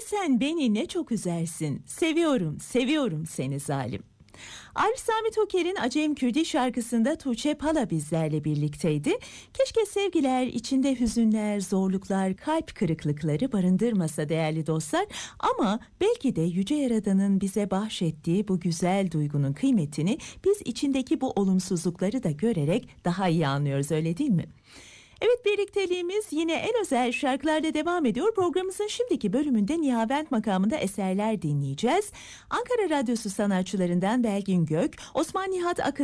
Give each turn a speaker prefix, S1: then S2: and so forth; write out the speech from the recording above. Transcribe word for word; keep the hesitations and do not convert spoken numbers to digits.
S1: Bilsen beni ne çok üzersin, seviyorum, seviyorum seni zalim. Arif Sami Toker'in Acem Kürdi şarkısında Tuğçe Pala bizlerle birlikteydi. Keşke sevgiler içinde hüzünler, zorluklar, kalp kırıklıkları barındırmasa değerli dostlar. Ama belki de Yüce Yaradan'ın bize bahşettiği bu güzel duygunun kıymetini biz içindeki bu olumsuzlukları da görerek daha iyi anlıyoruz, öyle değil mi? Evet, birlikteliğimiz yine en özel şarkılarla devam ediyor. Programımızın şimdiki bölümünde Nihavent makamında eserler dinleyeceğiz. Ankara Radyosu sanatçılarından Belgin Gök, Osman Nihat Akın